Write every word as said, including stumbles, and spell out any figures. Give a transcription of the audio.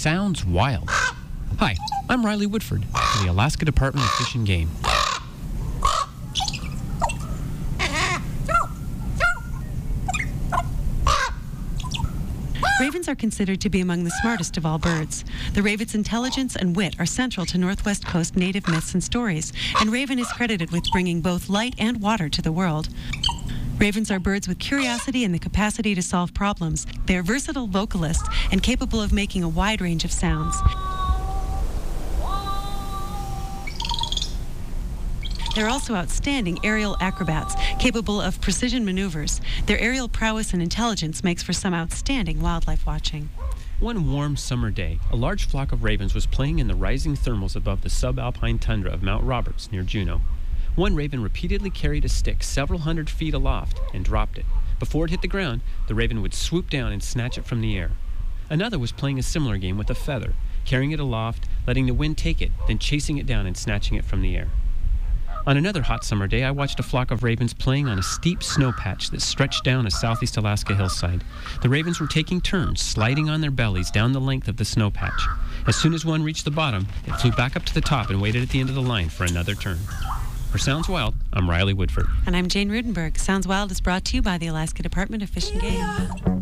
Sounds Wild. Hi, I'm Riley Woodford for the Alaska Department of Fish and Game. Ravens are considered to be among the smartest of all birds. The raven's intelligence and wit are central to Northwest Coast native myths and stories, and Raven is credited with bringing both light and water to the world. Ravens are birds with curiosity and the capacity to solve problems. They are versatile vocalists and capable of making a wide range of sounds. They're also outstanding aerial acrobats, capable of precision maneuvers. Their aerial prowess and intelligence makes for some outstanding wildlife watching. One warm summer day, a large flock of ravens was playing in the rising thermals above the subalpine tundra of Mount Roberts near Juneau. One raven repeatedly carried a stick several hundred feet aloft and dropped it. Before it hit the ground, the raven would swoop down and snatch it from the air. Another was playing a similar game with a feather, carrying it aloft, letting the wind take it, then chasing it down and snatching it from the air. On another hot summer day, I watched a flock of ravens playing on a steep snow patch that stretched down a southeast Alaska hillside. The ravens were taking turns, sliding on their bellies down the length of the snow patch. As soon as one reached the bottom, it flew back up to the top and waited at the end of the line for another turn. For Sounds Wild, I'm Riley Woodford. And I'm Jane Rudenberg. Sounds Wild is brought to you by the Alaska Department of Fish and Game.